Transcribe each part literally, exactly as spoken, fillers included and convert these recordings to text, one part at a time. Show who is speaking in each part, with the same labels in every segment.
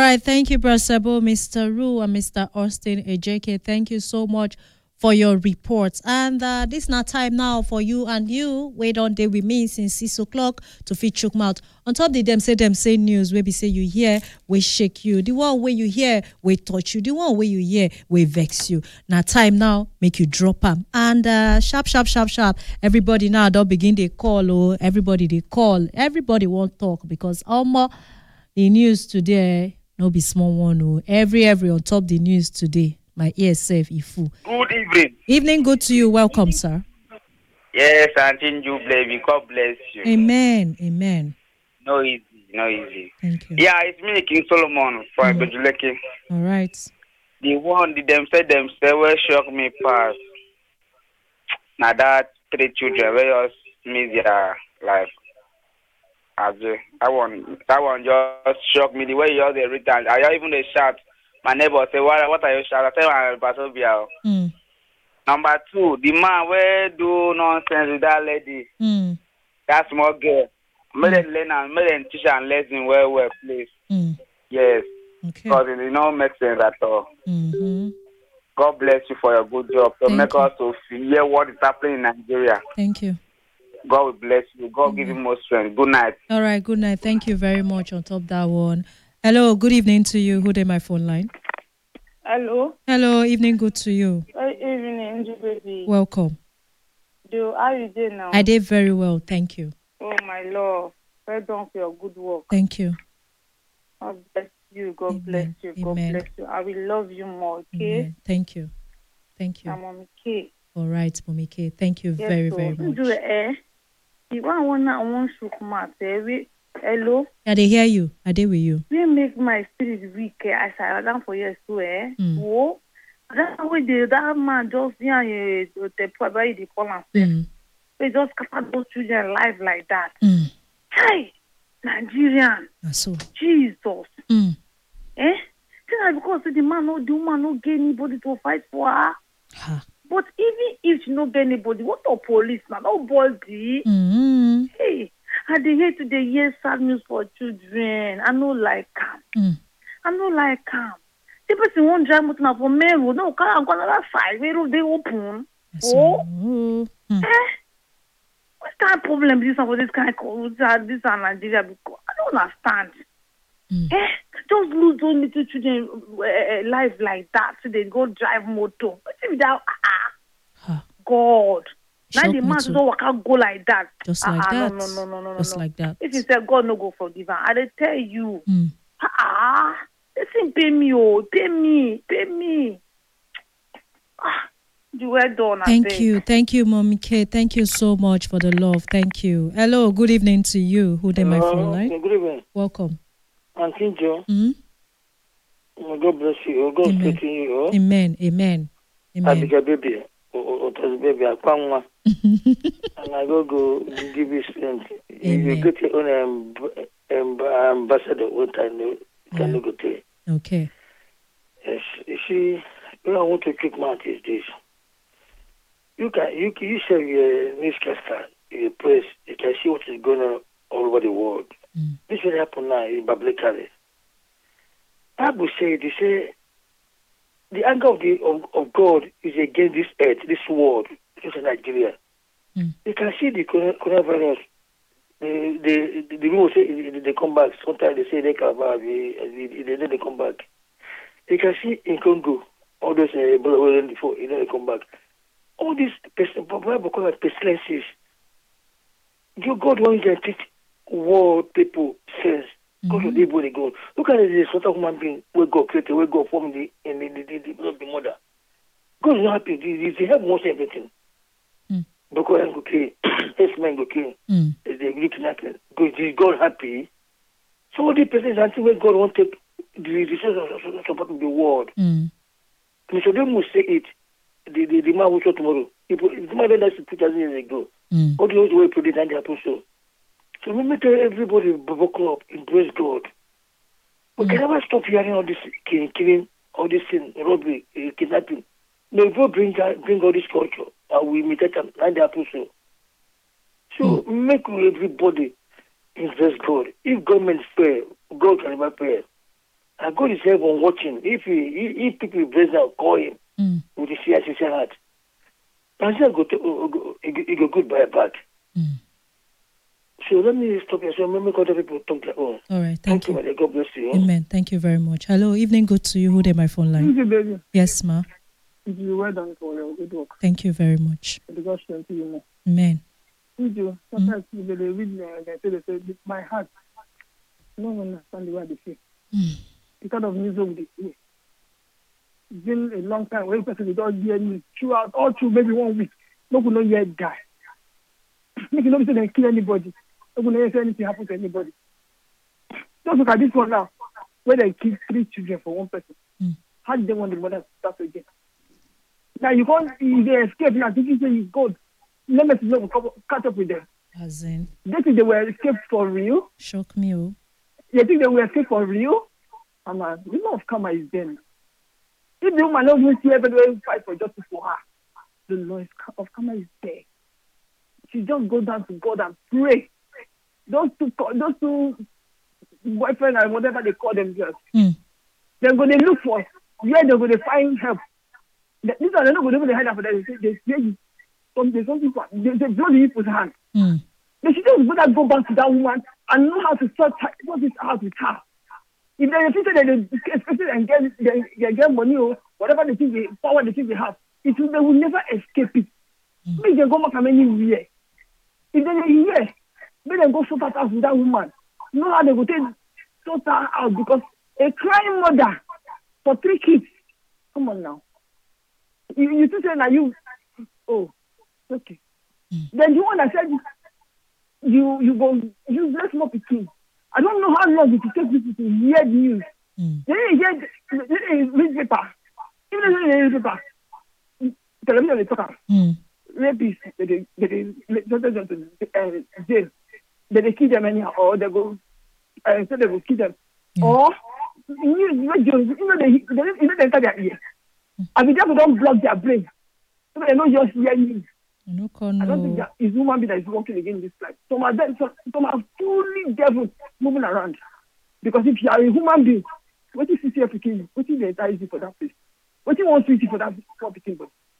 Speaker 1: right. Thank you, Brasebo, Mister Ru, and Mister Austin Ejeke. Thank you so much for your reports. And uh, this not time now for you and you. Wait on day with me since six o'clock to fit chook mouth. On top of them say them say news where we say you hear, we shake you. The one where you hear, we touch you. The one where you hear, we vex you. Now time now, make you drop them. And uh, sharp, sharp, sharp, sharp. Everybody now don't begin they call. Oh, everybody they call. Everybody won't talk because almost the news today no be small one. Oh, every every on top the news today. My ears safe ifu.
Speaker 2: Good evening.
Speaker 1: Evening, good to you. Welcome, sir.
Speaker 2: Yes, Auntie you baby. God bless you.
Speaker 1: Amen. Amen.
Speaker 2: No easy, no easy.
Speaker 1: Thank you.
Speaker 2: Yeah, it's me, King Solomon from
Speaker 1: Mm.
Speaker 2: Bejuleke.
Speaker 1: All right.
Speaker 2: The one the them said them say where shock me past. Now that three children where just miss their life. As a, that one that one just shocked me the way you all the written. I even the shout. My neighbor say, what, what are you shouting? I tell my Batobia.
Speaker 1: Mm.
Speaker 2: Number two, the man where do nonsense with that lady,
Speaker 1: Mm.
Speaker 2: that small girl. Made them learn and made them teach and lesson well, well, please.
Speaker 1: Mm.
Speaker 2: Yes,
Speaker 1: Okay.
Speaker 2: because it did not make sense at all.
Speaker 1: Mm-hmm.
Speaker 2: God bless you for your good job. To
Speaker 1: Thank
Speaker 2: make
Speaker 1: you.
Speaker 2: us to hear what is happening in Nigeria.
Speaker 1: Thank you.
Speaker 2: God will bless you. God give you more strength. Good night.
Speaker 1: All right. Good night. Thank you very much on top that one. Hello. Good evening to you. Who did my phone line?
Speaker 3: Hello.
Speaker 1: Hello. Evening. Good to you.
Speaker 3: Good evening, baby.
Speaker 1: Welcome.
Speaker 3: Do how you doing now?
Speaker 1: I did very well. Thank you.
Speaker 3: Oh my Lord. Well done for your good work.
Speaker 1: Thank you.
Speaker 3: God bless you. God
Speaker 1: Amen.
Speaker 3: bless you. God
Speaker 1: Amen.
Speaker 3: bless you. I will love you more, okay?
Speaker 1: Amen. Thank you. Thank you.
Speaker 3: I'm on K.
Speaker 1: All right, Mommy K. Thank you
Speaker 3: Yes,
Speaker 1: very,
Speaker 3: so,
Speaker 1: very
Speaker 3: Do
Speaker 1: much.
Speaker 3: eh? If I wanna want to come out, eh? we- Hello.
Speaker 1: I they hear you. I did with you.
Speaker 3: We make my spirit weak. Eh? I say down for years too, eh?
Speaker 1: Mm.
Speaker 3: Whoa. That's way the that man just yeah, yeah, the probably the call and say,
Speaker 1: Mm.
Speaker 3: they just capture those children life like that.
Speaker 1: Mm.
Speaker 3: Hey, Nigerian,
Speaker 1: Ah, so.
Speaker 3: Jesus.
Speaker 1: Mm.
Speaker 3: Eh? Think that because the man no the woman no get anybody to fight for her.
Speaker 1: Ha.
Speaker 3: But even if she no get anybody, what a police man, nobody.
Speaker 1: Mm-hmm.
Speaker 3: Hey, I dey hate to dey hear sad news for children. I no like am.
Speaker 1: Mm.
Speaker 3: I no like am. The person won't drive motor na for main road. No, carry am go another side where road dey open.
Speaker 1: So.
Speaker 3: Oh,
Speaker 1: Oh. Mm.
Speaker 3: eh? What kind of problem is this one for this kind of culture, this and Nigeria? Because I don't understand.
Speaker 1: Mm.
Speaker 3: Eh? Just lose those little children uh, life like that so they go drive motor. But if that, ah,
Speaker 1: Ha.
Speaker 3: God. Now
Speaker 1: Shock
Speaker 3: the
Speaker 1: me
Speaker 3: man
Speaker 1: too.
Speaker 3: don't work out go like that.
Speaker 1: Just
Speaker 3: Ah,
Speaker 1: like
Speaker 3: ah,
Speaker 1: that.
Speaker 3: No, no, no, no, no,
Speaker 1: Just
Speaker 3: no.
Speaker 1: like that.
Speaker 3: If you say God no go forgive am, I dey tell you.
Speaker 1: Mm.
Speaker 3: Ah, listen, pay me, oh, pay me, pay me. Ah, you well done. I
Speaker 1: Thank
Speaker 3: beg.
Speaker 1: you. Thank you, Mommy K. Thank you so much for the love. Thank you. Hello. Good evening to you. Who did my phone line?
Speaker 4: Good evening.
Speaker 1: Welcome.
Speaker 4: Auntie Joe,
Speaker 1: Mm.
Speaker 4: God bless you. God
Speaker 1: Amen.
Speaker 4: strengthen you. Oh.
Speaker 1: Amen. Amen. Amen.
Speaker 4: Abigail baby, Otas baby, Akwanwa, and I go go give you strength. You
Speaker 1: Amen.
Speaker 4: get your own um, um, ambassador. What I know, can
Speaker 1: Yeah.
Speaker 4: go to.
Speaker 1: Okay.
Speaker 4: Yes, you see, what I want to kick mouth is this. You can you can you share your newscaster, your press. You can see what is going on all over the world.
Speaker 1: Mm.
Speaker 4: This will happen now in biblically. Bible say they say the anger of the of, of God is against this earth, this world, this is Nigeria.
Speaker 1: Mm.
Speaker 4: You can see the corona- coronavirus. The the the, the people say they, they come back. Sometimes they say they come back. They they, they, they come back. You can see in Congo all those uh, before you know they come back. All these Bible call it pestilences. You God wants to teach world people sense. Go to the where they go. Look at the sort of human being where God created, where God formed the in the, the, the, the, the mother. God is not happy. They, they have most everything.
Speaker 1: Mm.
Speaker 4: Because I'm okay. Yes, man, okay.
Speaker 1: Mm.
Speaker 4: They really nothing. Because is God happy? So the person is until where God wants to take the decision of supporting the world.
Speaker 1: Mm.
Speaker 4: Mister Dem will say it. The, the, the man will show tomorrow. If the man that two thousand years ago,
Speaker 1: Mm.
Speaker 4: all the way to the and happen so. So we make everybody buckle up, embrace God. We
Speaker 1: Mm.
Speaker 4: can never stop hearing all this killing, killing all this sin, robbery, uh, kidnapping. No, if we bring bring all this culture, and we imitate them, and they happen so. So make everybody embrace God. If government fail, God can never fail. And God is heaven watching. If he, if people praise and call him
Speaker 1: Mm.
Speaker 4: with his sincere heart, Nigeria go to go, go, go good by back.
Speaker 1: Mm.
Speaker 4: So let me stop here. So let me call the people talk their own.
Speaker 1: All right. Thank,
Speaker 4: Thank
Speaker 1: you.
Speaker 4: you, my God bless you.
Speaker 1: Amen. Thank you very much. Hello. Evening. Good to you. Who did my phone line?
Speaker 5: Thank you, baby.
Speaker 1: Yes, ma.
Speaker 5: You well done for your good work.
Speaker 1: Thank you very much.
Speaker 5: The God strengthen you more.
Speaker 1: Amen.
Speaker 5: You sometimes mm. they read me and they say, they say, my heart, no one understand the way they say.
Speaker 1: Mm.
Speaker 5: Because of music with the ear. It's been a long time where person don't hear me throughout, all through maybe one week. No one not yet die. Make you not say they kill anybody. No one not say anything happen to anybody. Just look at this one now, where they kill three children for one person.
Speaker 1: Mm.
Speaker 5: How do they want the mother to start again? Now you can't, if they escape now, thinking say you go. Let me know, catch up with them.
Speaker 1: As in,
Speaker 5: They think they were escaped for real.
Speaker 1: shock me, oh.
Speaker 5: They think they were escaped for real. And uh, the law of karma is there. If the woman doesn't see everybody fight for justice for her, the law of karma is there. She just go down to God and pray. Those two, those two boyfriend and whatever they call themselves,
Speaker 1: Mm.
Speaker 5: they're going to look for where they're going to find help. These are not going to hide after that. They say, they Some there's some people they, they blow the people's hand.
Speaker 1: Mm.
Speaker 5: They should just better go back to that woman and know how to sort what is out with her. If they think that they expect and get they, they get money or whatever they think they power they think they have, it will, they will never escape it.
Speaker 1: Mm.
Speaker 5: Maybe they go back and anywhere. If they are here, maybe they go sort her out with that woman. Know how they go take sort her out because a crying mother for three kids. Come on now. You you two say now you oh okay.
Speaker 1: Mm.
Speaker 5: Then the one that said you you go use less more picking. I don't know how long it will take people to hear the news.
Speaker 1: Mm.
Speaker 5: They didn't hear they didn't read paper. Even if they didn't read paper, television they talk.
Speaker 1: Mm.
Speaker 5: Rapists they they they they send them to uh, jail. They they kill them anyhow or they go uh, so they will kill them.
Speaker 1: Yeah.
Speaker 5: Or news radio you know they they you know they enter their ear.
Speaker 1: Mm.
Speaker 5: And the devil don't block their brain. So they don't just hear news.
Speaker 1: No,
Speaker 5: I don't think that is human being that is working again in this life. Some are dead, some, some are fully devil moving around. Because if you are a human being, what is it here picking? What is the entire easy for that place? What you want to eat for that for picking?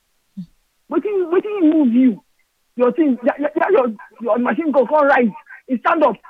Speaker 5: What you what you move you? Your thing, your, your, your machine go come rise. It stand up.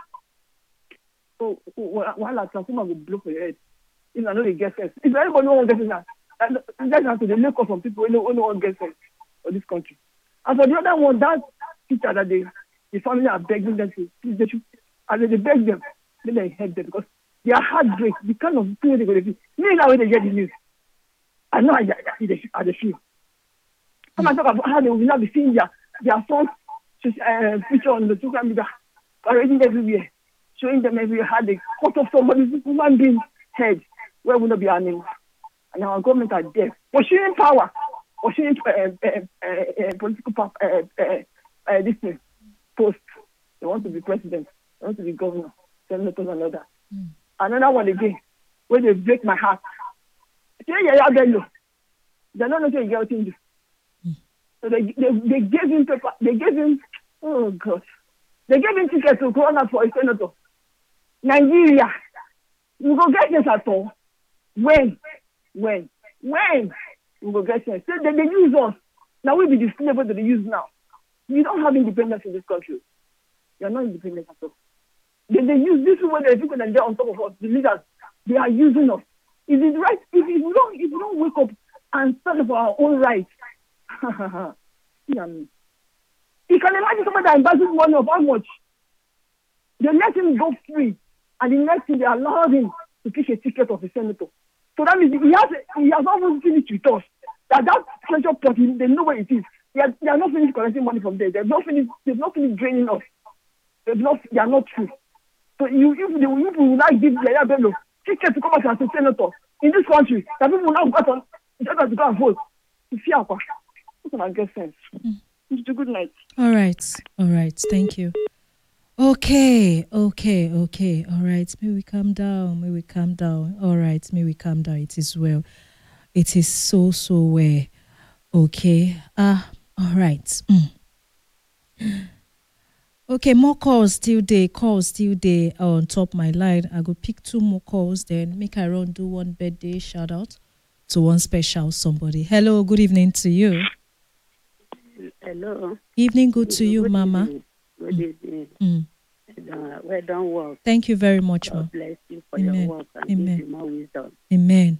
Speaker 5: So while a transformer will blow for your head, if I know they get sense. If anybody no one gets sense, that's how to the make of some people who no one gets sense for this country. And for the other one, that teacher that they, the family are begging them to, they should, and they beg them, then they help them because they are heartbreak. The kind of thing they're going to feel. Me now when they get the news, I know how they, how they feel. Come and talk about how they will not be seeing their, their son's uh, picture on the social media, already everywhere, showing them everywhere how they cut off somebody's human being head, where will not be animal. And our government are there, pursuing power. Or she uh, uh, uh, uh, political uh, uh, uh, this thing, post. They want to be president. They want to be governor. Senator and another. Mm. Another one again, where they break my heart. Say yeah, yeah, they know. They don't know say you get in. So they, they they gave him paper. They gave him. Oh God. They gave him tickets to run out for a senator. Nigeria. You go get this at all. When? When? When? We will get sense. They, they use us. Now we be the slavery that they use now. We don't have independence in this country. We are not independent at all. They, they use this way they think that they're on top of us. The leaders, they are using us. Is it right? If, if we don't, if we don't wake up and stand up for our own rights, you can imagine somebody that embezzles money of how much. They let him go free, and the next thing they allow him to kick a ticket of a senator. So that means he has he has almost finished with us. That that treasure pot, they know where it is. They are, they are not finished collecting money from there. They've not finished. They've not finished draining us. They've not. They are not true. So you, if they if we will not give Yaya Bello ticket to come out as a senator in this country, that people will now go on to go and vote. It's fear. That's not get sense. Mm. It's a good night.
Speaker 1: All right. All right. Thank you. Okay, okay, okay. All right. May we calm down. May we calm down. All right. May we calm down. It is well. It is so, so well. Okay. Ah, uh, all right. Mm. Okay, more calls still there. Calls still there on top my line. I go pick two more calls, then make I run do one birthday shout out to one special somebody. Hello, good evening to you.
Speaker 6: Hello.
Speaker 1: Evening, good to you,
Speaker 6: Good
Speaker 1: Mama.
Speaker 6: evening. Good
Speaker 1: Mm.
Speaker 6: evening.
Speaker 1: Mm.
Speaker 6: Well done, well done work.
Speaker 1: Thank you very much, Ma.
Speaker 6: God bless you for
Speaker 1: Amen.
Speaker 6: your work and
Speaker 1: Amen.
Speaker 6: give you more wisdom.
Speaker 1: Amen.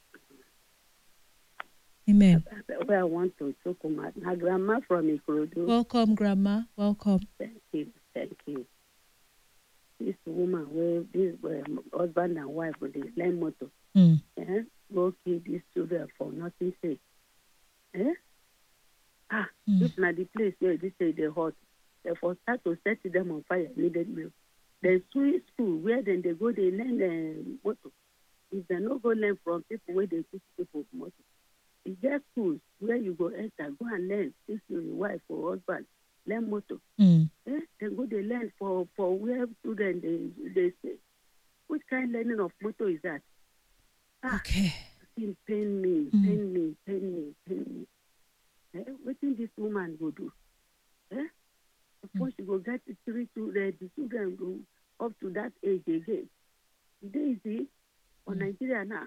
Speaker 1: Amen.
Speaker 6: Where I want to talk about my grandma from Ikorodu.
Speaker 1: Welcome, Grandma. Welcome.
Speaker 6: Thank you, thank you. This woman, where this um, husband and wife with this learn motor,
Speaker 1: Mm.
Speaker 6: eh? Go kill these children for nothing sake. Eh? Ah,
Speaker 1: Mm.
Speaker 6: if not the place where they say they hot, they for start to set them on fire immediately. There's two school where then they go, they learn uh, motor. If they not go learn from people where they teach people motor. It's just schools where you go enter, go and learn. If you're your wife or husband, learn motor.
Speaker 1: Mm.
Speaker 6: Eh? Then go they learn for, for where students they, they say. Which kind of learning of motor is that? Ah,
Speaker 1: Okay.
Speaker 6: it pain me,
Speaker 1: Mm.
Speaker 6: pain me, pain me, pain me. Eh? What think this woman go do? Eh? Before she go get the three children, the children go up to that age again. Today is it for Nigeria now.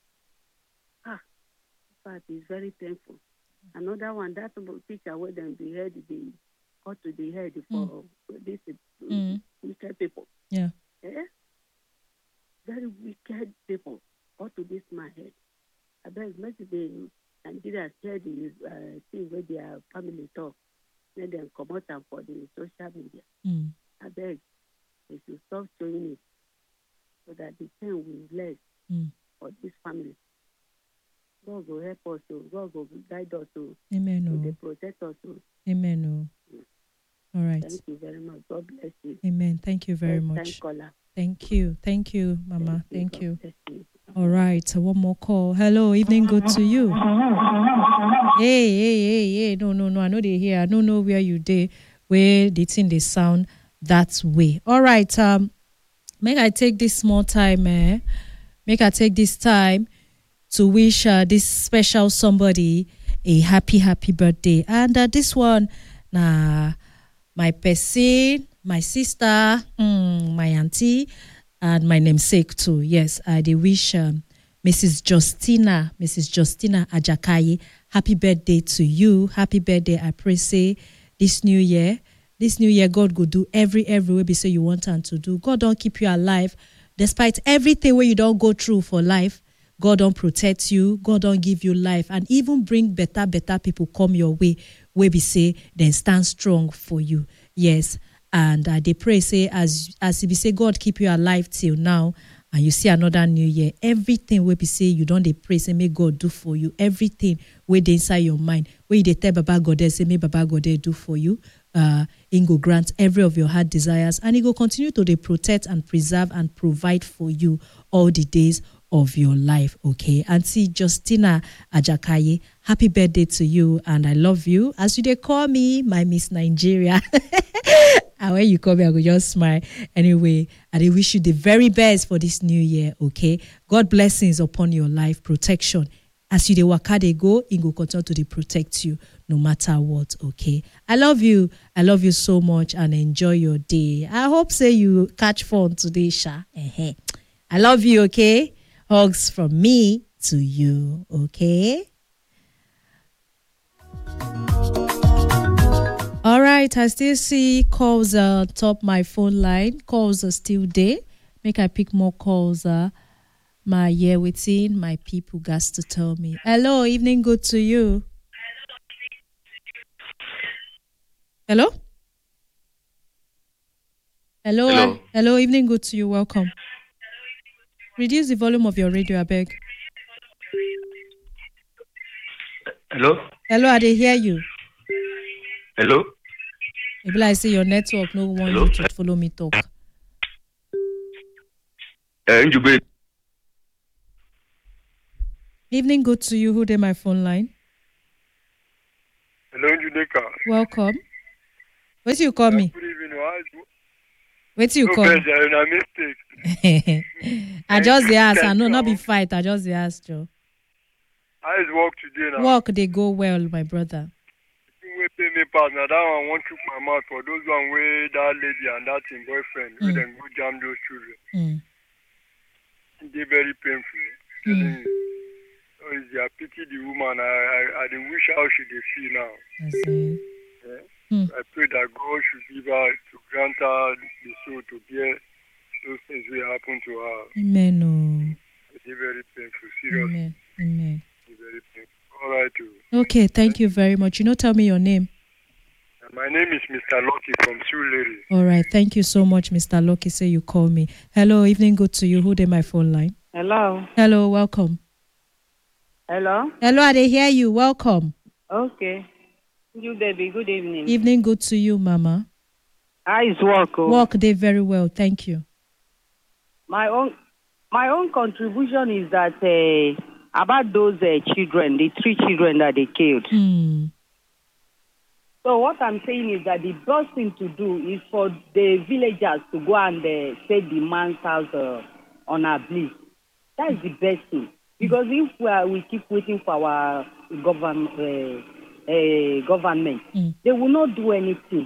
Speaker 6: Ah, but it's very painful. Another one, that teacher where them the head the cut to the head for this uh,
Speaker 1: Mm.
Speaker 6: wicked people.
Speaker 1: Yeah.
Speaker 6: Eh? Very wicked people cut to this my head. I beg maybe the Nigeria said the uh, thing where their family talk. Let them come out and for the social media.
Speaker 1: Mm.
Speaker 6: I beg they should stop showing it so that the pain will less
Speaker 1: Mm.
Speaker 6: for this family. God will help us, so God will guide us, so
Speaker 1: Amen.
Speaker 6: they
Speaker 1: Oh.
Speaker 6: protect us. So
Speaker 1: Amen. Oh. All right.
Speaker 6: thank you very much. God bless you.
Speaker 1: Amen. Thank you very
Speaker 6: First time
Speaker 1: much.
Speaker 6: caller.
Speaker 1: Thank you. Thank you, Mama. Thank
Speaker 6: God
Speaker 1: you.
Speaker 6: bless you.
Speaker 1: All right. So one more call. Hello. Evening. Good to you. Hey, hey, hey, hey. No, no, no. I know they here. I don't know where you dey. Where the thing they sound that way. All right. Um, make I take this small time. Eh? Make I take this time to wish uh, this special somebody a happy, happy birthday. And uh, this one, nah, my person, my sister, mm, my auntie, and my namesake too. Yes, I they wish um, Missus Justina, Missus Justina Ajakaye, happy birthday to you. Happy birthday. I pray say this new year, this new year, God go do every every way be say you want him to do. God don't keep you alive, despite everything where you don't go through for life. God don't protect you. God don't give you life, and even bring better, better people come your way. Where we say then stand strong for you. Yes, and uh, they pray say as as if we say God keep you alive till now, and you see another new year. Everything where we say you don't they pray say may God do for you. Everything where they inside your mind where they tell Baba God say may Baba God do for you. Uh, he go grant every of your heart desires, and he go continue to they protect and preserve and provide for you all the days of your life. Okay, Auntie Justina Ajakaye, happy birthday to you, and I love you as you they call me my Miss Nigeria. And when you call me, I will just smile. Anyway, and I wish you the very best for this new year. Okay, God blessings upon your life, protection. As you dey waka dey go, he go continue to dey protect you no matter what. Okay, I love you. I love you so much, and enjoy your day. I hope say you catch fun today, Sha. Uh-huh. I love you. Okay, hugs from me to you. Okay. All right, I still see calls uh, top my phone line. Calls are still there. Make I pick more calls. Uh, my year within my people got to tell me. Hello, evening good to you. Hello? Hello,
Speaker 7: Hello.
Speaker 1: uh, hello, evening good to you. Welcome. Reduce the volume of your radio, I beg.
Speaker 7: Hello?
Speaker 1: Hello, I dey hear you.
Speaker 7: Hello?
Speaker 1: Maybe like say your network no want
Speaker 7: Hello?
Speaker 1: you to follow me talk.
Speaker 7: Uh, Njube.
Speaker 1: Evening good to you. Who dey my phone line?
Speaker 8: Hello, Juneka.
Speaker 1: Welcome. Wait till you call me.
Speaker 8: Good evening. How is it?
Speaker 1: Wait till you
Speaker 8: No
Speaker 1: call me.
Speaker 8: pressure, na mistake.
Speaker 1: I just dey ask. I know not be fight. I just dey ask Joe.
Speaker 8: How is work today now?
Speaker 1: Work they go well, my brother.
Speaker 8: You will pay me pass. Now that one won't chook my mouth for those one where that lady and that him boyfriend mm. where them go jam those children.
Speaker 1: Mm.
Speaker 8: They very painful.
Speaker 1: Mm.
Speaker 8: So it's a pity the woman. I I, I didn't wish how she they feel now.
Speaker 1: I see.
Speaker 8: Yeah.
Speaker 1: Mm.
Speaker 8: I pray that God should give her to grant her the soul to bear those things will happen to her.
Speaker 1: Amen. Oh.
Speaker 8: It's very painful. Seriously.
Speaker 1: Amen. Amen.
Speaker 8: It's very painful. All right, too.
Speaker 1: Okay, thank you very much. You know, tell me your name.
Speaker 8: My name is Mister Lucky from Surulere.
Speaker 1: All right, thank you so much, Mister Lucky. Say you call me. Hello, evening, good to you. Who did my phone line?
Speaker 9: Hello.
Speaker 1: Hello, welcome.
Speaker 9: Hello.
Speaker 1: Hello, I hear you. Welcome.
Speaker 9: Okay. You, baby. Good evening.
Speaker 1: Evening, good to you, Mama.
Speaker 9: How is work? Oh?
Speaker 1: Work day very well. Thank you.
Speaker 9: My own, my own contribution is that uh, about those uh, children, the three children that they killed.
Speaker 1: Mm.
Speaker 9: So what I'm saying is that the best thing to do is for the villagers to go and uh, set the man's house uh, on a bliss. That is the best thing. Because if we, are, we keep waiting for our govern, uh, uh, government, mm. they will not do anything.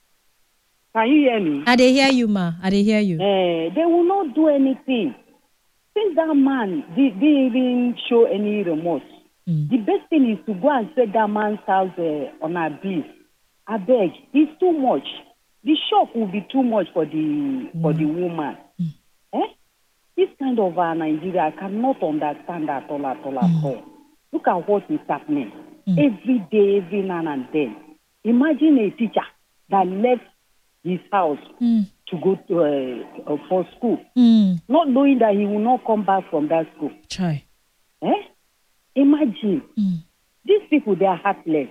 Speaker 9: Can you hear me?
Speaker 1: I they hear you, ma. I they hear you.
Speaker 9: Uh, they will not do anything. Since that man didn't even show any remorse, mm. the best thing is to go and set that man's house uh, on a bliss. I beg, it's too much. The shock will be too much for the mm. for the woman. Mm. Eh? This kind of uh, Nigeria, I cannot understand at all, at all, mm. at all. Look at what is happening. Mm. Every day, every now and then. Imagine a teacher that left his house mm. to go to uh, uh, for school, mm. not knowing that he will not come back from that school.
Speaker 1: Try.
Speaker 9: Eh? Imagine. Mm. These people, they are heartless.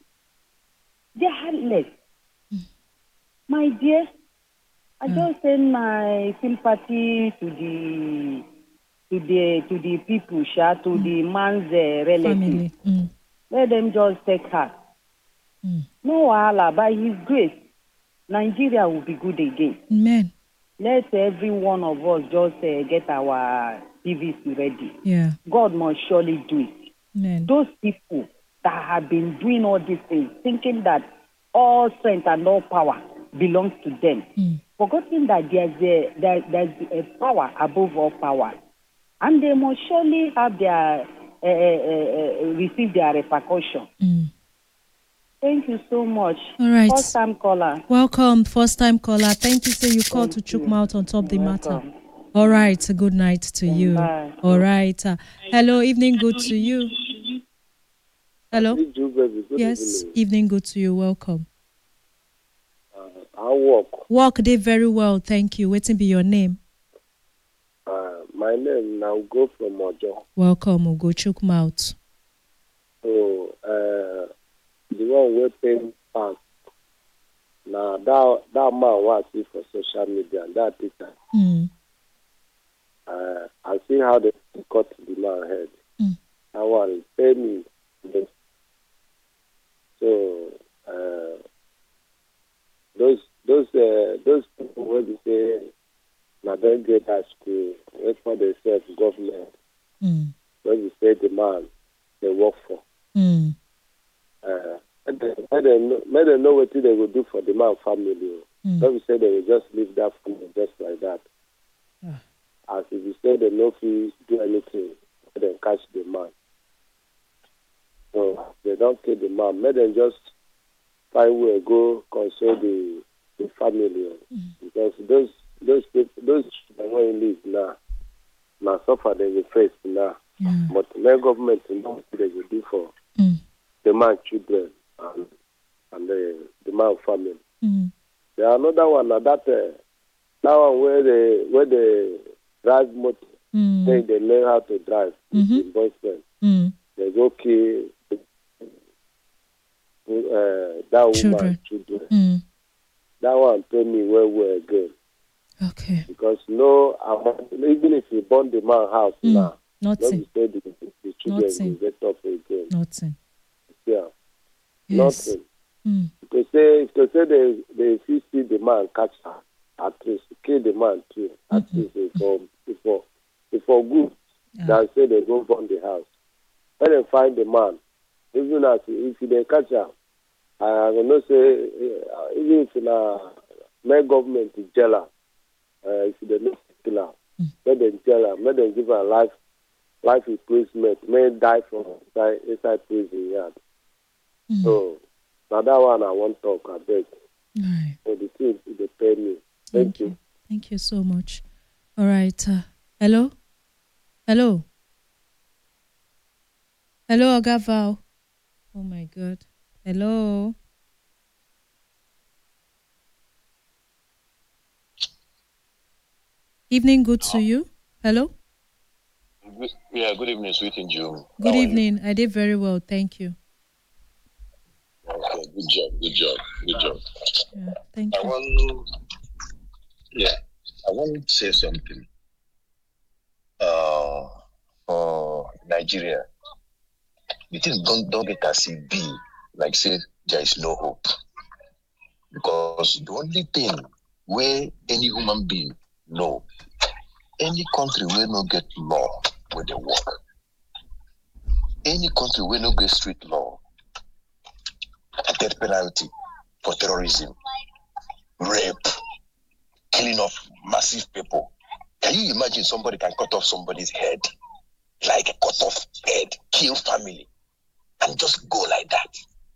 Speaker 9: They are heartless. Mm. My dear, I mm. just send my sympathy to the to the to the people, Sha, to mm. the man's uh, relatives. Mm. Let them just take her. Mm. No wahala, by His grace, Nigeria will be good again.
Speaker 1: Amen.
Speaker 9: Let every one of us just uh, get our P V C ready.
Speaker 1: Yeah.
Speaker 9: God must surely do it.
Speaker 1: Amen.
Speaker 9: Those people that have been doing all these things, thinking that all strength and all power belongs to them, mm. forgetting that there's a, there, there's a power above all power. And they must surely have their, uh, uh, uh, receive their repercussion. Mm. Thank you so much.
Speaker 1: All right.
Speaker 9: First time caller.
Speaker 1: Welcome, first time caller. Thank you. So you called to choke mouth on top the matter. All right. A good night to you.
Speaker 9: Bye.
Speaker 1: All right. Uh, hello. Evening. Good to you. Hello. Yes. Evening. Good to you. Welcome.
Speaker 10: Uh, I walk.
Speaker 1: Walk day very well. Thank you. Waiting be your name.
Speaker 10: Uh, my name now go from Ojo.
Speaker 1: Welcome. We'll go choke mouth.
Speaker 10: So. Uh, The one we pay pass. Now that that man was see for social media and that picture. Mm. Uh, I see how they cut the man head. Mm. That one is pay me. So uh, those those uh, those people where they say now don't get at school, wait for themselves government. Mm. When they say the man they work for. Mm. Uh, let them know, let them know what they will do for the man family. Mm. Don't say they will just leave that family just like that. Uh. As if you say they no fee do anything, let them catch the man. So they don't kill the man. Let them just find where go console the the family. Mm. Because those those people those children when you live now, now suffer they will face now. Mm. But the government know what they will do for mm. the man children and and the the man family. Mm. There are another one now that uh, that one where they where they drive motor, mm. then they learn how to drive mm-hmm. with the boyfriend. Mm. They go kill uh, that
Speaker 1: children.
Speaker 10: woman children.
Speaker 1: Mm.
Speaker 10: That one told me where we again.
Speaker 1: Okay.
Speaker 10: Because no amount, even if you burn the man house mm. now,
Speaker 1: nothing.
Speaker 10: Say the, the children
Speaker 1: Nothing.
Speaker 10: will get up again.
Speaker 1: Nothing.
Speaker 10: Yeah.
Speaker 1: Yes.
Speaker 10: Nothing.
Speaker 1: Mm.
Speaker 10: Because say, because say they they see see the man catch her, at least kill the man too. At mm-hmm. least before before before good. Yeah. Than say they go burn the house. When they find the man, even as if they catch her, I will not say, uh, even if uh, my government is jailer, uh, if they not killer, mm. let them jailer, let them give her life, life imprisonment, may die from inside, inside prison yard. Mm. So, now that one I want to talk, I beg.
Speaker 1: Right.
Speaker 10: So the thing they pay me. Thank, Thank you. you.
Speaker 1: Thank you so much. All right. Uh, hello? Hello? Hello, Agavao. Oh my God. Hello? Evening, good to you. Hello?
Speaker 11: Good, yeah, good evening, sweet in June.
Speaker 1: Good How evening. I did very well, thank you.
Speaker 11: Okay, good job, good job, good job.
Speaker 1: Yeah, thank
Speaker 11: I
Speaker 1: you.
Speaker 11: Want, yeah, I want to say something. Uh, for Nigeria, the thing don't, don't get as it be, like say there is no hope. Because the only thing where any human being know, any country will not get law where they work. Any country will not get street law, a death penalty for terrorism, rape, killing of massive people. Can you imagine somebody can cut off somebody's head, like a cut off head, kill family, and just go like that?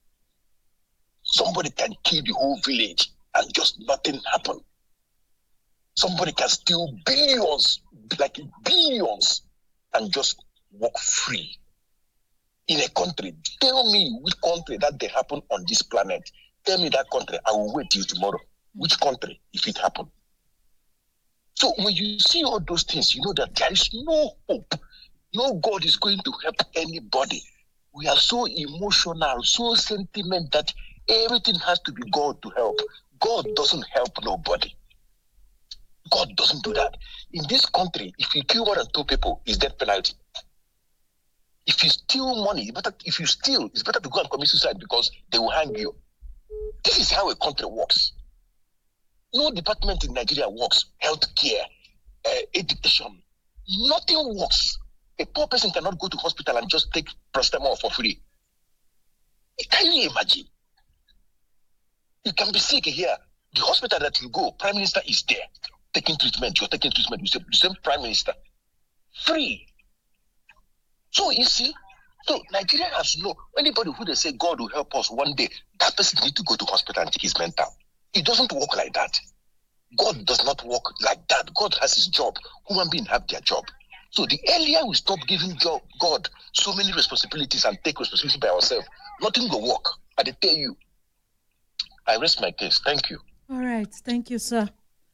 Speaker 11: Somebody can kill the whole village and just nothing happen. Somebody can steal billions, like billions, and just walk free. In a country, tell me which country that they happen on this planet. Tell me that country, I will wait till tomorrow. Which country, if it happened? So when you see all those things, you know that there is no hope. No God is going to help anybody. We are so emotional, so sentimental that everything has to be God to help. God doesn't help nobody. God doesn't do that. In this country, if you kill more than two people, it's death penalty. If you steal money, it's better, if you steal, it's better to go and commit suicide because they will hang you. This is how a country works. No department in Nigeria works. Healthcare, uh, education, nothing works. A poor person cannot go to hospital and just take paracetamol for free. Can you imagine? You can be sick here. The hospital that you go, Prime Minister is there taking treatment. You're taking treatment with the same Prime Minister. Free. So you see, so Nigeria has no, anybody who they say God will help us one day, that person needs to go to hospital and take his mental. It doesn't work like that. God does not work like that. God has his job. Human beings have their job. So the earlier we stop giving God so many responsibilities and take responsibility by ourselves, nothing will work. I tell you. I rest my case. Thank you.
Speaker 1: All right. Thank you, sir.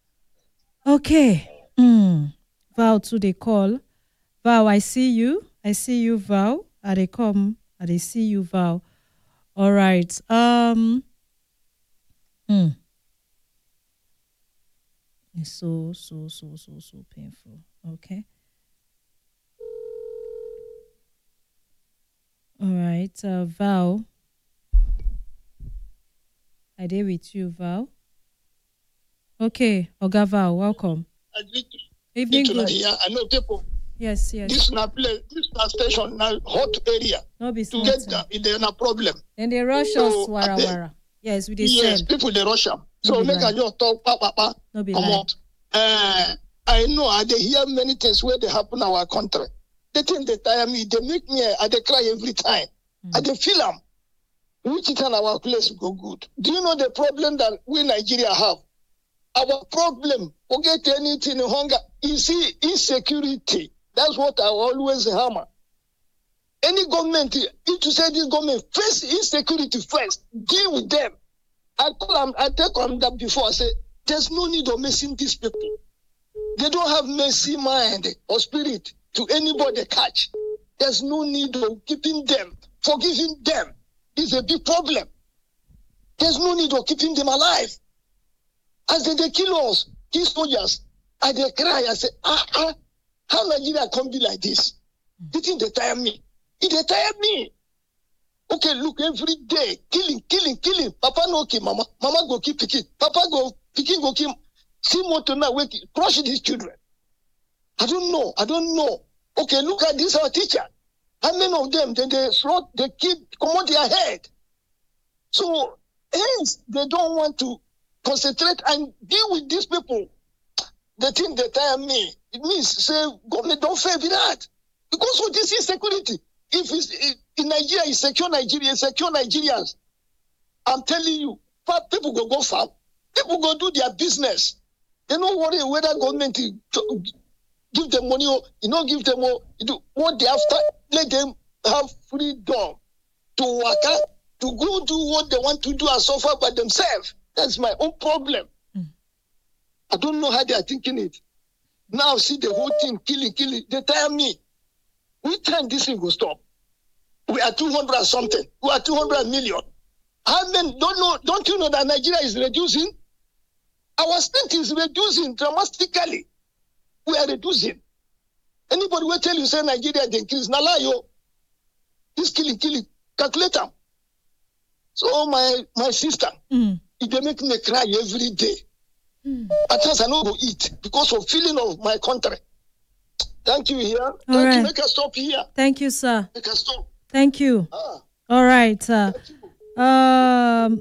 Speaker 1: Okay. Mm. Val to the call. Val, I see you. I see you, Val. I they come. I they see you, Val. All right. Um. Hmm. It's so, so, so, so, so painful. Okay. All right. Uh, Val. I did with you, Val. Okay. Oga Val, welcome. Evening, good.
Speaker 12: Here. I know people.
Speaker 1: Yes, yes.
Speaker 12: This na place, this na station, na hot area.
Speaker 1: No be
Speaker 12: to get that, there's a problem.
Speaker 1: And they rush so, us, wara wara. Yes, we did.
Speaker 12: Yes,
Speaker 1: sell.
Speaker 12: people they rush them. So make a just talk, pa pa pa.
Speaker 1: No be
Speaker 12: come
Speaker 1: lie.
Speaker 12: out. Uh, I know. I they hear many things where they happen in our country. They think they tire me. They make me. I they cry every time. Mm. I they feel them. Which is our place go good. Do you know the problem that we Nigeria have? Our problem, forget anything in hunger, you see insecurity. That's what I always hammer. Any government, if you say this government, face insecurity first, deal with them. I call them, I take them that before, I say, there's no need of messing these people. They don't have mercy mind or spirit to anybody catch. There's no need of keeping them, forgiving them. It's a big problem. There's no need of keeping them alive. As they, they kill us, kill soldiers, and they cry and say, ah, ah, how Nigeria can be like this? You think they tire me? It they tire me. Okay, look, every day, killing, killing, killing. Papa no kill mama. Mama go kill pikin. Papa go, pikin go kill. See what to now, wait, crush these children. I don't know, I don't know. Okay, look at this, our teacher. How many of them, they, they slot, they keep, come on their head. So, hence they don't want to concentrate and deal with these people. The thing they tell me, it means say government don't favor that because of this insecurity. If it's if in Nigeria, it's secure Nigeria, secure Nigerians. I'm telling you, people go go farm, people go do their business. They don't worry whether government give them money or you know give them more. You do what they after. Let them have freedom to work out, to go do what they want to do and suffer by themselves. That's my own problem. Mm. I don't know how they are thinking it. Now see the whole thing killing, killing. They tell me, which time this thing will stop? We are two hundred something. We are two hundred million. How many don't know? Don't you know that Nigeria is reducing? Our state is reducing dramatically. We are reducing. Anybody will tell you say Nigeria they increase. Now lie yo. This killing, killing. Calculate them. So my my sister, mm. it they make me cry every day. Mm. At times I don't go eat because of feeling of my country. Thank you here.
Speaker 1: All
Speaker 12: Thank
Speaker 1: right.
Speaker 12: you. Make us stop here.
Speaker 1: Thank you, sir.
Speaker 12: Make us stop.
Speaker 1: Thank you.
Speaker 12: Ah.
Speaker 1: All right, sir. Um,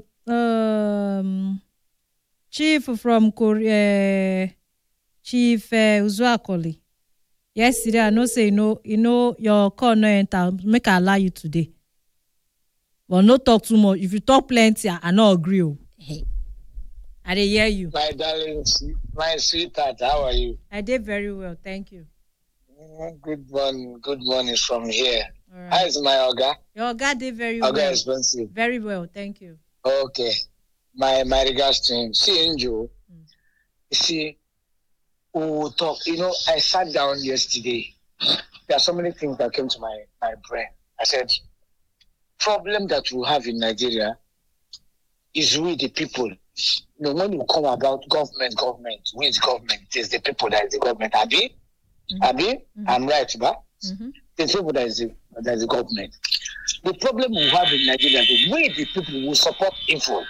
Speaker 1: um, Chief from Korea, Chief uh, Uzuakoli. Yesterday, I know say you know, you know your call no enter. Make I allow you today. But no talk too much. If you talk plenty, I, I not agree. Hey, I dey hear you.
Speaker 13: My darling, my sweetheart, how are you?
Speaker 1: I did very well, thank you.
Speaker 13: Good morning, good morning from here.
Speaker 1: Right.
Speaker 13: How is my Oga?
Speaker 1: Your Oga did very
Speaker 13: Oga
Speaker 1: well.
Speaker 13: expensive.
Speaker 1: Very well, thank you.
Speaker 13: Okay. My my regards to him. See, Angel, mm. you see, we'll talk. You know, I sat down yesterday. There are so many things that came to my, my brain. I said, problem that we have in Nigeria is we the people. You know, when you come about government, government, which government? It is the people that is the government. Abi? Mm-hmm. Abi? Mm-hmm. I'm right, ba? Mm-hmm. The people that is the, that is the government. The problem we have in Nigeria is we the people who support info.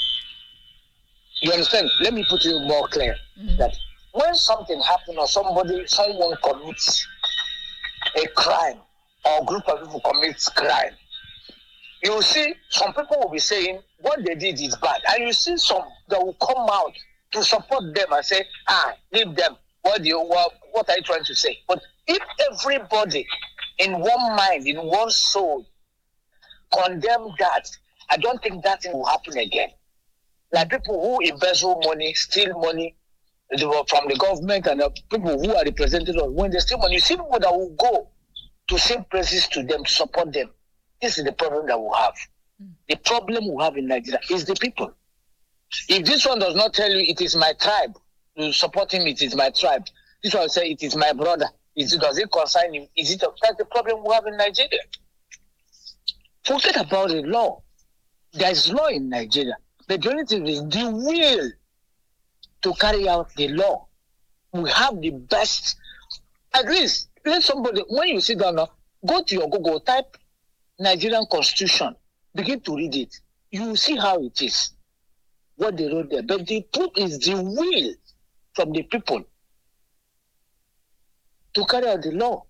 Speaker 13: You understand? Let me put it more clear. Mm-hmm. That when something happens or somebody, someone commits a crime or a group of people commits crime, you will see some people will be saying what they did is bad. And you see some that will come out to support them and say, ah, leave them. What do you what, what are you trying to say? But if everybody in one mind, in one soul, condemn that, I don't think that thing will happen again. Like people who embezzle money, steal money from the government, and the people who are representatives, when they steal money, you see people that will go to sing praises to them, to support them. This is the problem that we have. Mm. The problem we have in Nigeria is the people. If this one does not tell you it is my tribe, to support him, it is my tribe. This one will say it is my brother. Is it, does it concern him? Is it? That's the problem we have in Nigeria. Forget about the law. There is law in Nigeria. But the only thing is the will to carry out the law. We have the best. At least, let somebody, when you sit down now, go to your Google, type Nigerian Constitution, begin to read it. You will see how it is, what they wrote there. But the truth is the will from the people to carry out the law.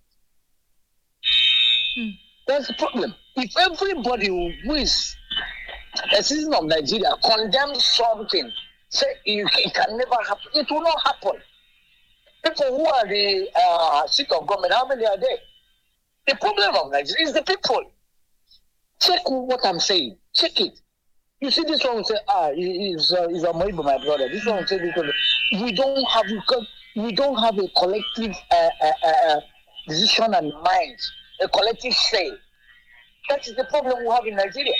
Speaker 13: Hmm. That's the problem. If everybody who is a citizen of Nigeria condemns something, say it can never happen, it will not happen. People who are the uh, seat of government, how many are there? The problem of Nigeria is the people. Check what I'm saying. Check it. You see, this one will say, ah, he's uh, he's a Moibu, my brother. This one will say, this one. We don't have we don't have a collective uh, uh, uh, decision and mind, a collective say. That is the problem we have in Nigeria.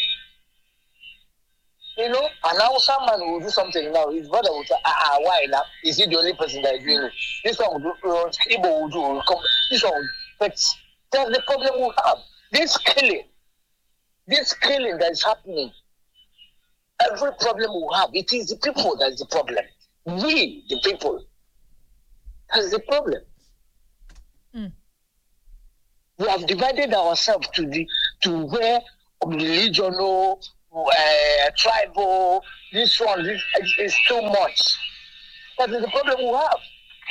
Speaker 13: You know, and now someone will do something now. His brother will say, ah, ah, why now? Is he the only person that is doing it? This one will do, uh, Igbo will do, will come. This one will, but that's the problem we have. This killing, this killing that is happening, every problem we have, it is the people that is the problem. We, the people, that's the problem. Mm. We have divided ourselves to the to where religional, uh, tribal, this one, this is too much. That is the problem we have.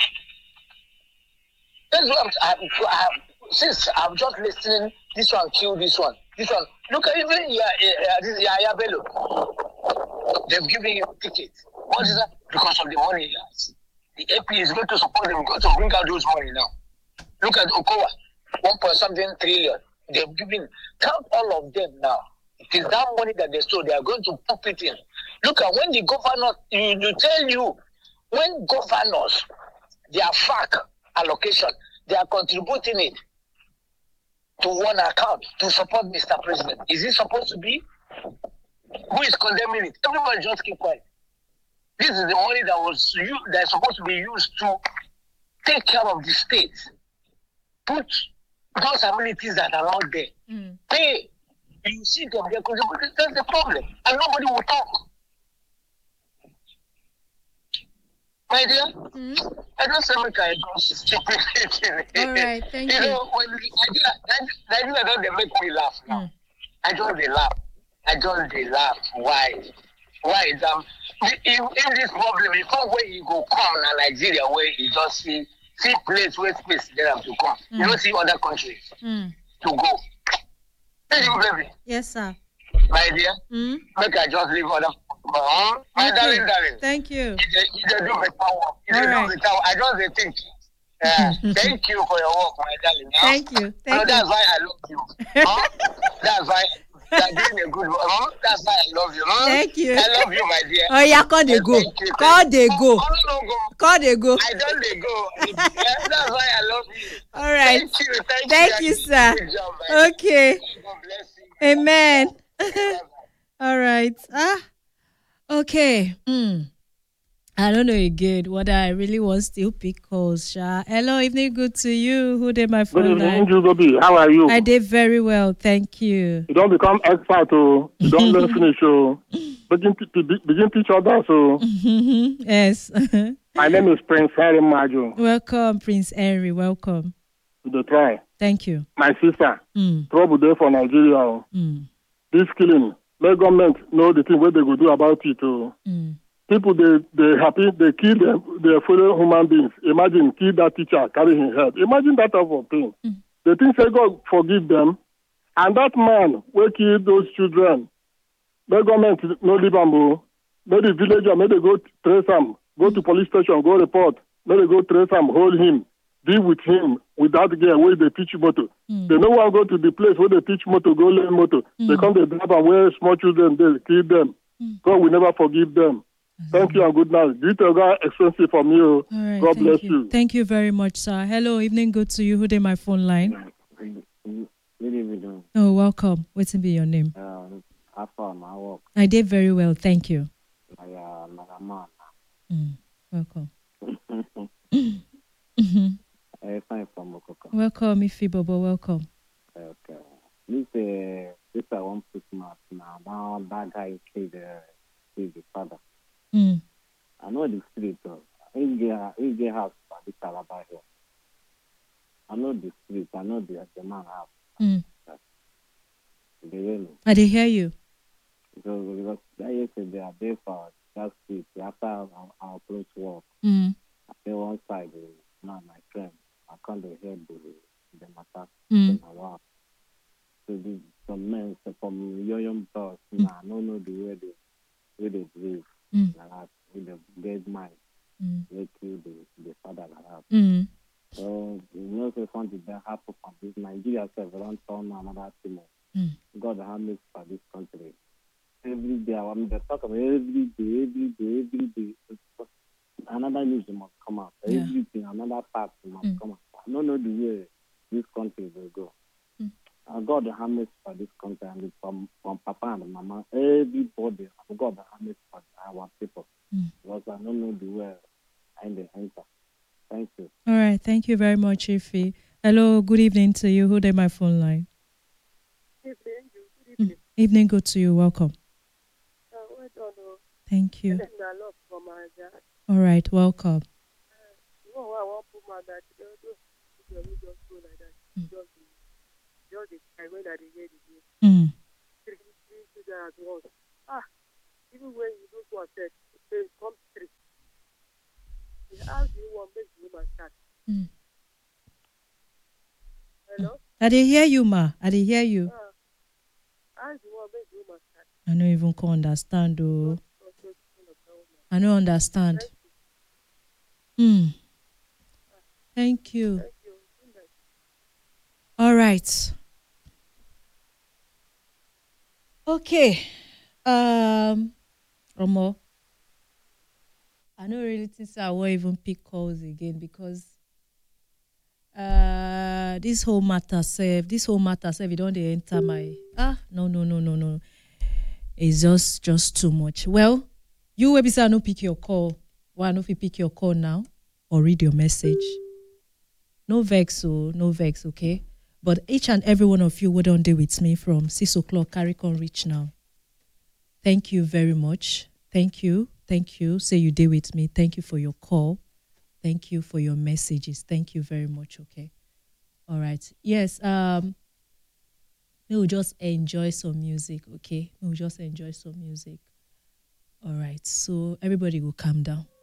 Speaker 13: That's what I'm, I'm, I'm, since I'm just listening, this one kill this one, this one. Look at even yeah, yeah, this Yaya Bello. They've given him tickets. What is that? Because of the money he has. The A P is going to support them, going to bring out those money now. Look at Okowa, one point something trillion. They've given, count all of them now. It is that money that they stole. They are going to pump it in. Look at when the governor, you, you tell you, when governors, their F A C allocation, they are contributing it to one account to support Mister President. Is it supposed to be? Who is condemning it? Everybody just keep quiet. This is the money that was used, that is supposed to be used to take care of the state. Put those amenities that are out there. Mm. Pay. You see them, they're contributing. That's the problem. And nobody will talk. My dear, mm-hmm. I don't say make I do stupid thing.
Speaker 1: All right, thank you.
Speaker 13: You know, when Nigeria, Nigeria don't they make me laugh now. Mm. I don't they laugh. I don't they laugh. Why? Why? Um, in, in this problem, it's not where you go come in Nigeria where you just see see place where space there have to come. Mm. You don't see other countries mm. to go. Hey, you baby.
Speaker 1: Yes, sir.
Speaker 13: My dear, mm. make I just leave other. Uh, my
Speaker 1: okay.
Speaker 13: darling, darling.
Speaker 1: Thank you.
Speaker 13: You do better work. You do better. I just think. Uh, thank you for your work, my darling. Huh?
Speaker 1: Thank you. Thank
Speaker 13: so
Speaker 1: you.
Speaker 13: That's why I love you. Huh? That's why you're doing a good work. Huh? That's why I love you. Huh?
Speaker 1: Thank you.
Speaker 13: I love you, my dear.
Speaker 1: Oh yeah, call they go. Call they go. Call they go.
Speaker 13: I don't they go. That's why I love you.
Speaker 1: All right.
Speaker 13: Thank you. Thank,
Speaker 1: thank
Speaker 13: you,
Speaker 1: you, sir.
Speaker 13: Good job,
Speaker 1: okay.
Speaker 13: God bless you.
Speaker 1: Amen. All right. Ah. Okay. Mm. I don't know again what I really want still pick calls. Sha. Hello, evening. Good to you. Who did my phone?
Speaker 14: Good evening, Jugobi. How are you?
Speaker 1: I did very well, thank you.
Speaker 14: You don't become expert, oh. You don't learn finish, oh. Begin to, to begin to each other, so.
Speaker 1: Yes.
Speaker 14: My name is Prince Henry Majo.
Speaker 1: Welcome, Prince Henry. Welcome.
Speaker 14: To the try.
Speaker 1: Thank you.
Speaker 14: My sister.
Speaker 1: Mm.
Speaker 14: Trouble there for Nigeria.
Speaker 1: Mm.
Speaker 14: This killing. Let government know the thing what they go do about it. Oh.
Speaker 1: Mm.
Speaker 14: People, they they happy, they kill them, their fellow human beings. Imagine, kill that teacher, carry his head. Imagine that type of thing.
Speaker 1: Mm.
Speaker 14: They think say God forgive them. And that man will kill those children. The government no leave them. May the villager, may they go trace him, go to police station, go report. May they go trace him, hold him, deal with him, with that girl where they teach motor. Mm. They no one go to the place where they teach motor, go learn motor. Mm. They come to drive and where small children, they kill them. Mm. God will never forgive them. Thank you and good night. This is expensive from you.
Speaker 1: Right,
Speaker 14: God bless you.
Speaker 1: you. Thank you very much, sir. Hello, evening. Good to you. Who did my phone line?
Speaker 15: Good evening.
Speaker 1: Oh, welcome. What's be your name?
Speaker 15: Um, I found my work.
Speaker 1: I did very well. Thank you.
Speaker 15: I, uh, my
Speaker 1: mm, welcome.
Speaker 15: mm-hmm. I find from Okoko.
Speaker 1: Welcome, Ifi Bobo. Welcome.
Speaker 15: Okay. This uh, this I want to put my now. Now that guy killed uh, killed the father.
Speaker 1: Mm.
Speaker 15: I know the street. Uh, if they if they have the Calabar here. I know the street. I know the the man house.
Speaker 1: Mm.
Speaker 15: They hear me.
Speaker 1: I did hear you.
Speaker 15: Because because that yesterday I there for that street after our, our close work.
Speaker 1: Mm.
Speaker 15: I there one side uh, man my friend. I can't hear the the matter.
Speaker 1: Mm.
Speaker 15: So the some men so from young boss. Mm. Nah, I don't know the way they where they live.
Speaker 1: Mm.
Speaker 15: Like with the dead mind,
Speaker 1: mm.
Speaker 15: they kill the, the father like that.
Speaker 1: Mm.
Speaker 15: So, you know, if something that happen from this Nigeria, several turn another thing.
Speaker 1: Mm.
Speaker 15: God have mercy for this country. Every day, I mean, they talk about every day, every day, every day. Another news must come out. Yeah. Everything, another part must mm. come out. I don't know the way this country will go.
Speaker 1: Mm.
Speaker 15: Uh, God have mercy for this country and from, from Papa and Mama, everybody, God have mercy for our people.
Speaker 1: Mm.
Speaker 15: Because I don't know the way and the answer. Thank you.
Speaker 1: All right. Thank you very much, Ifi. Hello. Good evening to you. Who did my phone line?
Speaker 16: Evening. Good evening.
Speaker 1: Mm. Evening. Good to you. Welcome.
Speaker 16: Uh, well done, uh,
Speaker 1: Thank you.
Speaker 16: love from my dad.
Speaker 1: All right. Welcome.
Speaker 16: Uh, you know what I want to put my dad together? Just go like that.
Speaker 1: Mm.
Speaker 16: Just, just the time when I hear the news.
Speaker 1: Mm.
Speaker 16: Three, three children at once. Ah, even when you don't want to say, come three. How do you want to make the woman start?
Speaker 1: Mm.
Speaker 16: Hello?
Speaker 1: I did hear you, ma. I did hear you.
Speaker 16: Uh, how do you want to make the woman start?
Speaker 1: I don't even can understand, though.
Speaker 16: So,
Speaker 1: I don't understand. Hmm. Thank you. All right. Okay. Um, Omo. I don't really think so I won't even pick calls again because uh this whole matter self, this whole matter self, you don't dey enter my ah no no no no no. It's just just too much. Well, you will be say I no pick your call. Why no fit pick your call now or read your message? No vex, oh, no vex, okay? But each and every one of you would on day with me from six o'clock, carry on reach now. Thank you very much. Thank you. Thank you. Say you day with me. Thank you for your call. Thank you for your messages. Thank you very much, okay? All right. Yes, um, we will just enjoy some music, okay? We will just enjoy some music. All right. So everybody will calm down.